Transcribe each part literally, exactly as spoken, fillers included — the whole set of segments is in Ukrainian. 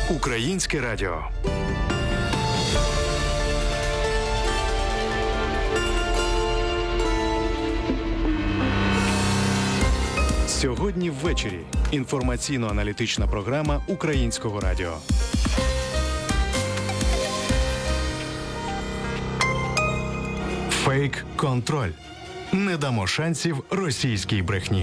Українське радіо. Сьогодні ввечері. Інформаційно-аналітична програма Українського радіо. Фейк-контроль. Не дамо шансів російській брехні.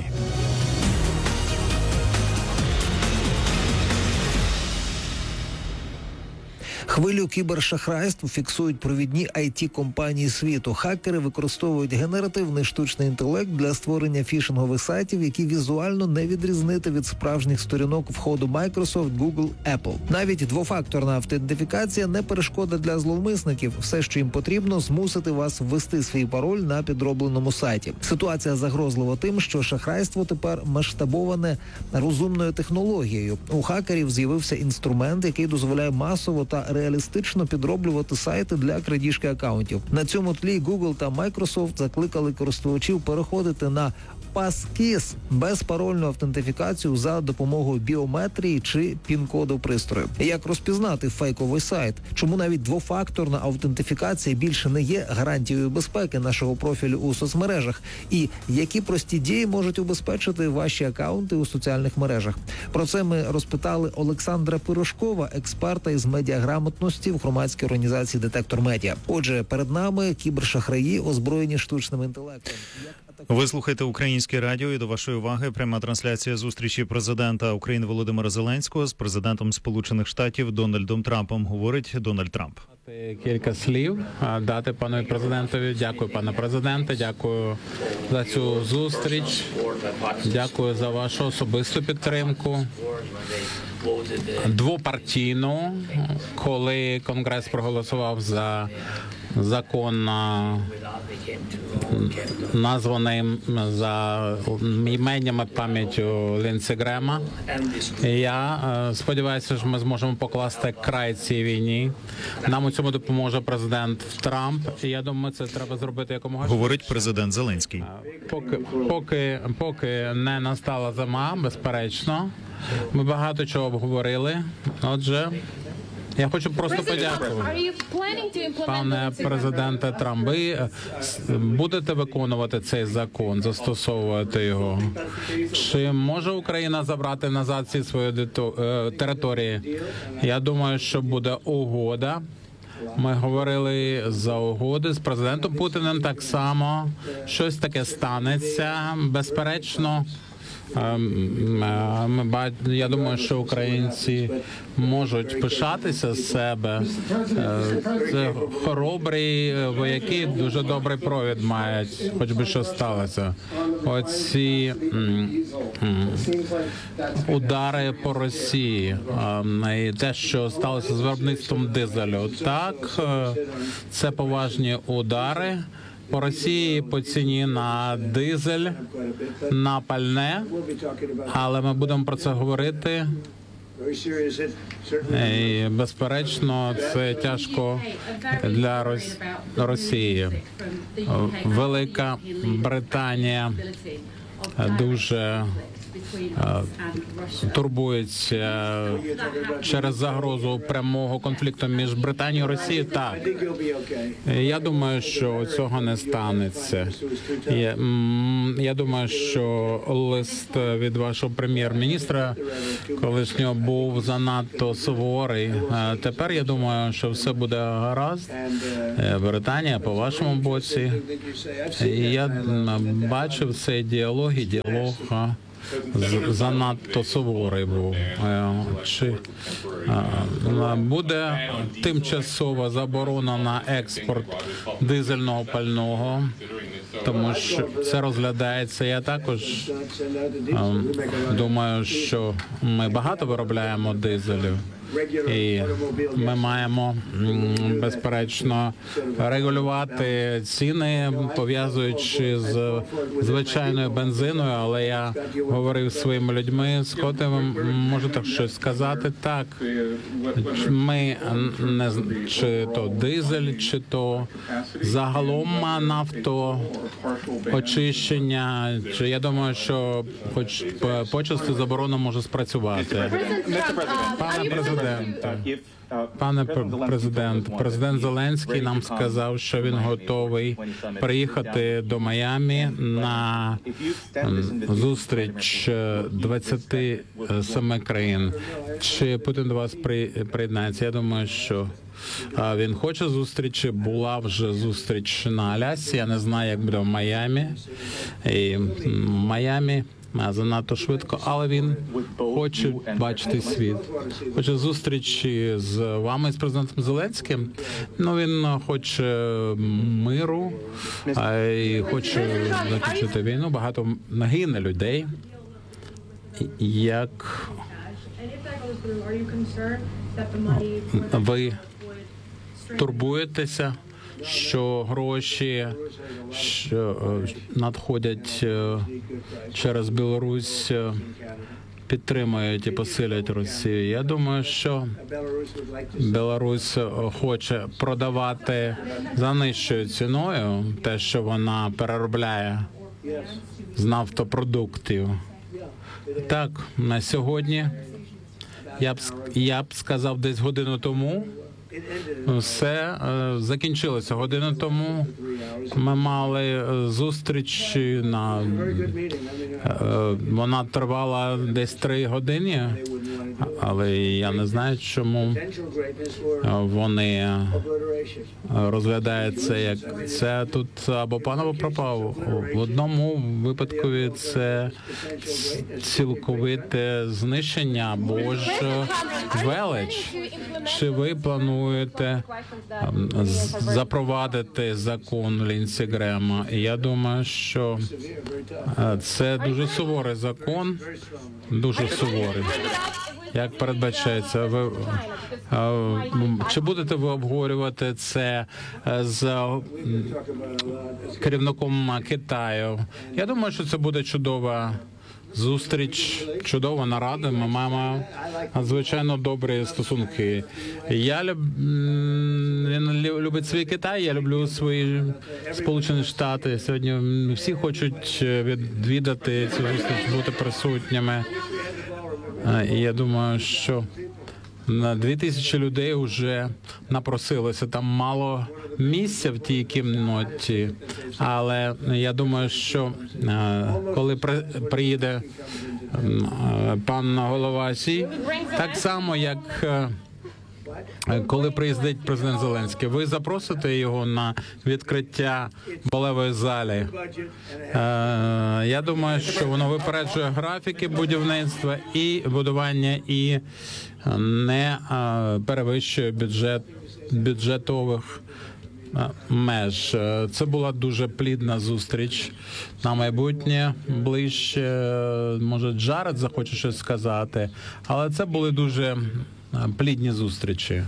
Хвилю кібершахрайств фіксують провідні ай ті-компанії світу. Хакери використовують генеративний штучний інтелект для створення фішингових сайтів, які візуально не відрізнити від справжніх сторінок входу Microsoft, Google, Apple. Навіть двофакторна автентифікація не перешкода для зловмисників. Все, що їм потрібно, змусити вас ввести свій пароль на підробленому сайті. Ситуація загрозлива тим, що шахрайство тепер масштабоване розумною технологією. У хакерів з'явився інструмент, який дозволяє масово та реалістично підроблювати сайти для крадіжки акаунтів. На цьому тлі Google та Microsoft закликали користувачів переходити на Passkey – безпарольну автентифікацію за допомогою біометрії чи пін-коду пристрою. Як розпізнати фейковий сайт? Чому навіть двофакторна автентифікація більше не є гарантією безпеки нашого профілю у соцмережах? І які прості дії можуть убезпечити ваші акаунти у соціальних мережах? Про це ми розпитали Олександра Пирожкова, експерта із медіаграмотності в громадській організації «Детектор Медіа». Отже, перед нами кібершахраї, озброєні штучним інтелектом. Ви слухаєте Українське радіо, і до вашої уваги пряма трансляція зустрічі президента України Володимира Зеленського з президентом Сполучених Штатів Дональдом Трампом. Говорить Дональд Трамп. Кілька слів дати пану президентові. Дякую, пане президенте, дякую за цю зустріч, дякую за вашу особисту підтримку. Двопартійну, коли Конгрес проголосував за закон, названий за іменем і пам'яттю Лінсі Грема. Я сподіваюся, що ми зможемо покласти край цій війні. Нам у цьому допоможе президент Трамп. І я думаю, це треба зробити якомога. Говорить президент Зеленський. Поки, поки, поки не настала зима, безперечно. Ми багато чого обговорили. Отже, я хочу просто подякувати. Пане президенте Трамп, ви будете виконувати цей закон, застосовувати його? Чи може Україна забрати назад ці свої території? Я думаю, що буде угода. Ми говорили за угоди з президентом Путіним так само. Щось таке станеться, безперечно. Я думаю, що українці можуть пишатися з себе. Це хоробрі вояки, дуже добрий провід мають, хоч би що сталося. Оці удари по Росії, і те, що сталося з виробництвом дизелю. Так, це поважні удари по Росії, по ціні на дизель, на пальне, але ми будемо про це говорити. І, безперечно, це тяжко для Росії. Велика Британія дуже турбується через загрозу прямого конфлікту між Британією і Росією. Так, я думаю, що цього не станеться. Я, я думаю, що лист від вашого прем'єр-міністра колишнього був занадто суворий. Тепер я думаю, що все буде гаразд. Британія по вашому боці. Я бачив цей діалог і діалог занадто суворий був. Чи буде тимчасова заборона на експорт дизельного пального, тому що це розглядається. Я також думаю, що ми багато виробляємо дизелів. І ми маємо, безперечно, регулювати ціни, пов'язуючи з звичайною бензиною, але я говорив зі своїми людьми, Скотте, ви можете щось сказати? Так, ми не чи то дизель, чи то загалом нафто, очищення, чи я думаю, що хоч почасти заборона може спрацювати. Пане президенте, президенте, пане президент, президент Зеленський нам сказав, що він готовий приїхати до Майамі на зустріч двадцяти семи країн. Чи Путін до вас приєднається? Я думаю, що він хоче зустрічі. Була вже зустріч на Алясці. Я не знаю, як буде в Майамі. І в Майамі занадто швидко, але він хоче бачити світ. Хоче зустрічі з вами, з президентом Зеленським. Ну, він хоче миру і хоче закінчити війну. Багато нагине людей. Як ви турбуєтеся, що гроші, що надходять через Білорусь, підтримують і посилять Росію? Я думаю, що Білорусь хоче продавати за нижчою ціною те, що вона переробляє з нафтопродуктів. Так, на сьогодні, я б, я б сказав, десь годину тому, все е, закінчилося. Годину тому ми мали зустріч, на, е, вона тривала десь три години, але я не знаю, чому вони розглядають це як це тут або пан, або пропав. В одному випадку це цілковите знищення, або ж велич. Чи ви плануєте запровадити закон Лінсі Грема? І я думаю, що це дуже суворий закон, дуже суворий. Як передбачається, ви чи будете ви обговорювати це з керівником Китаю? Я думаю, що це буде чудова зустріч, чудова нарада. Ми маємо надзвичайно добрі стосунки. Я люб... Він любить свій Китай, я люблю свої Сполучені Штати. Сьогодні всі хочуть відвідати цю зустріч, бути присутніми. І я думаю, що на дві тисячі людей вже напросилося. Там мало місця в тій кімнаті, але я думаю, що коли приїде пан голова Сі, так само, як коли приїздить президент Зеленський, ви запросите його на відкриття балевої залі. Я думаю, що воно випереджує графіки будівництва і будування і не перевищує бюджет бюджетових меж. Це була дуже плідна зустріч на майбутнє. Ближче, може, Джаред захоче щось сказати, але це були дуже плідні зустрічі.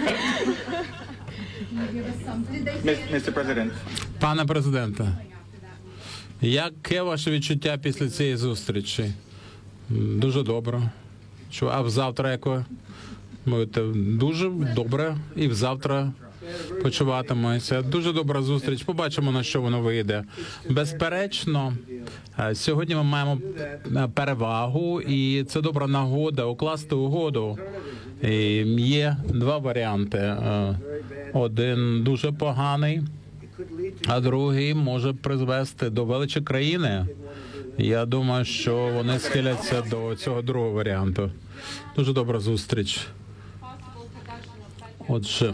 Пане президенте, яке ваше відчуття після цієї зустрічі? Дуже добре. А завтра яке? Будете дуже добре і завтра почуватимуся. Дуже добра зустріч. Побачимо, на що воно вийде. Безперечно, сьогодні ми маємо перевагу, і це добра нагода укласти угоду. І є два варіанти. Один дуже поганий, а другий може призвести до величі країни. Я думаю, що вони схиляться до цього другого варіанту. Дуже добра зустріч. Отже,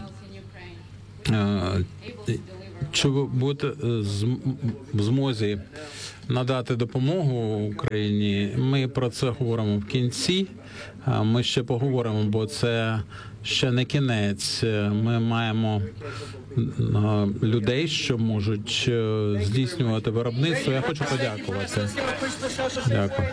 чи ви будете в змозі надати допомогу Україні? Ми про це говоримо в кінці. Ми ще поговоримо, бо це ще не кінець. Ми маємо людей, що можуть здійснювати виробництво. Я хочу подякувати. Дякую.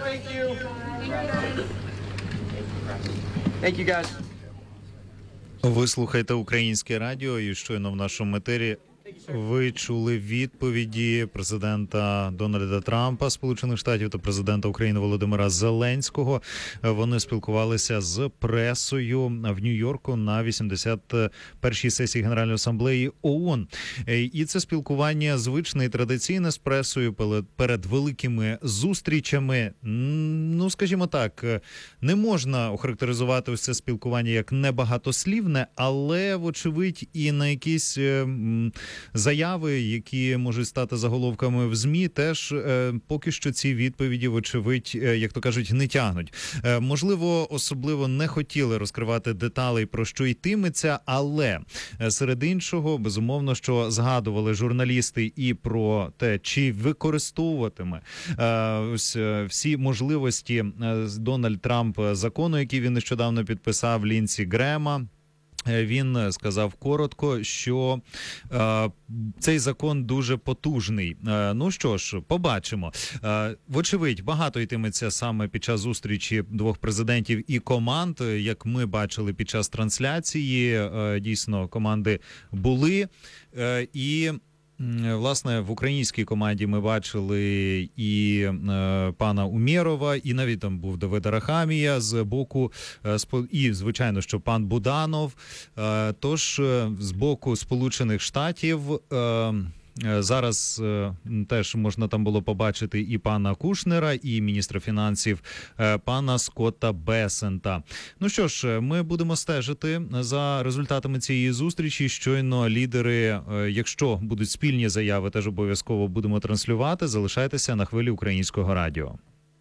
Ви слухаєте Українське радіо, і щойно в нашому етері ви чули відповіді президента Дональда Трампа Сполучених Штатів та президента України Володимира Зеленського. Вони спілкувалися з пресою в Нью-Йорку на вісімдесят першій сесії Генеральної асамблеї ООН. І це спілкування звичне і традиційне з пресою перед великими зустрічами. Ну, скажімо так, не можна охарактеризувати ось це спілкування як небагатослівне, але, вочевидь, і на якісь заяви, які можуть стати заголовками в ЗМІ, теж поки що ці відповіді, вочевидь, як то кажуть, не тягнуть. Можливо, особливо не хотіли розкривати деталей, про що йтиметься, але серед іншого, безумовно, що згадували журналісти і про те, чи використовуватиме ось всі можливості Дональд Трамп закону, який він нещодавно підписав, Лінсі Грема. Він сказав коротко, що е, цей закон дуже потужний. Е, ну що ж, побачимо. Е, вочевидь, багато йтиметься саме під час зустрічі двох президентів і команд. Як ми бачили під час трансляції, е, дійсно, команди були. Е, і... Власне, в українській команді ми бачили і е, пана Умєрова, і навіть там був Давид Арахамія з боку, е, і, звичайно, що пан Буданов. Е, тож, е, з боку Сполучених Штатів... Е, Зараз е, теж можна там було побачити і пана Кушнера, і міністра фінансів е, пана Скотта Бесента. Ну що ж, ми будемо стежити за результатами цієї зустрічі. Щойно лідери, е, якщо будуть спільні заяви, теж обов'язково будемо транслювати. Залишайтеся на хвилі Українського радіо.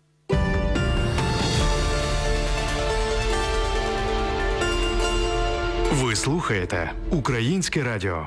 Ви слухаєте Українське радіо.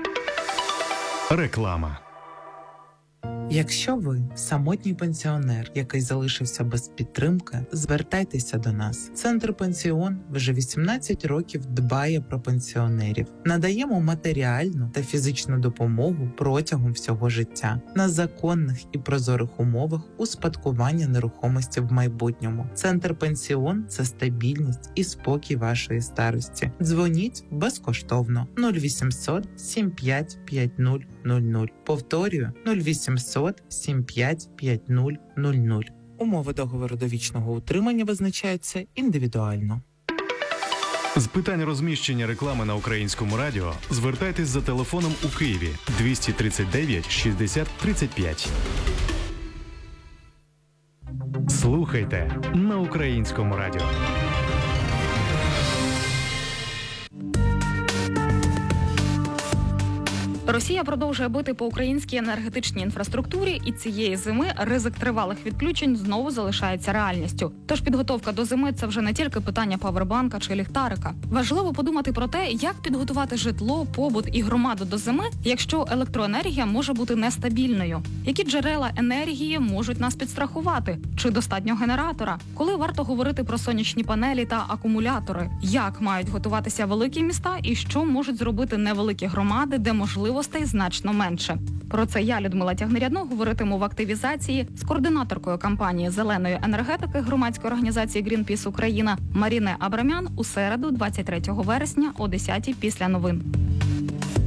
Реклама. Якщо ви самотній пенсіонер, який залишився без підтримки, звертайтеся до нас. Центр Пенсіон вже вісімнадцять років дбає про пенсіонерів. Надаємо матеріальну та фізичну допомогу протягом всього життя на законних і прозорих умовах успадкування нерухомості в майбутньому. Центр Пенсіон – це стабільність і спокій вашої старості. Дзвоніть безкоштовно нуль вісімсот сім п'ять п'ять нуль нуль нуль. Повторюю нуль вісімсот сім п'ять п'ять нуль нуль нуль. Умови договору довічного утримання визначаються індивідуально. З питань розміщення реклами на Українському радіо звертайтесь за телефоном у Києві двісті тридцять дев'ять шістдесят тридцять п'ять. Слухайте на Українському радіо. Росія продовжує бити по українській енергетичній інфраструктурі, і цієї зими ризик тривалих відключень знову залишається реальністю. Тож підготовка до зими – це вже не тільки питання павербанка чи ліхтарика. Важливо подумати про те, як підготувати житло, побут і громаду до зими, якщо електроенергія може бути нестабільною. Які джерела енергії можуть нас підстрахувати? Чи достатньо генератора? Коли варто говорити про сонячні панелі та акумулятори? Як мають готуватися великі міста і що можуть зробити невеликі громади, де можливо значно менше. Про це я, Людмила Тягнерядно, говоритиму в активізації з координаторкою кампанії зеленої енергетики громадської організації Greenpeace Україна Маріне Абрамян у середу, двадцять третього вересня о десятій після новин.